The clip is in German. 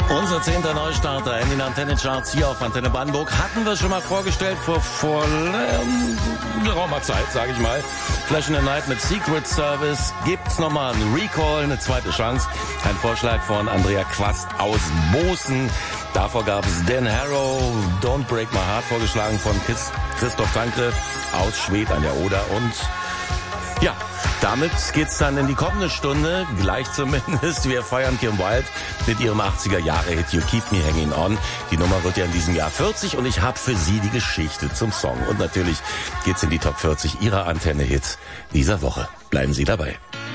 Unser 10. Neustarter in den Antenne-Charts hier auf Antenne Brandenburg hatten wir schon mal vorgestellt vor geraumer Zeit, sage ich mal. Flash in the Night mit Secret Service. Gibt's nochmal einen Recall, eine zweite Chance. Ein Vorschlag von Andrea Quast aus Bozen. Davor gab es Dan Harrow, Don't Break My Heart, vorgeschlagen von Christoph Tankre aus Schwedt an der Oder. Und ja, damit geht's dann in die kommende Stunde, gleich zumindest. Wir feiern Kim Wilde mit ihrem 80er-Jahre-Hit You Keep Me Hanging On. Die Nummer wird ja in diesem Jahr 40 und ich habe für Sie die Geschichte zum Song. Und natürlich geht's in die Top 40 Ihrer Antenne-Hits dieser Woche. Bleiben Sie dabei.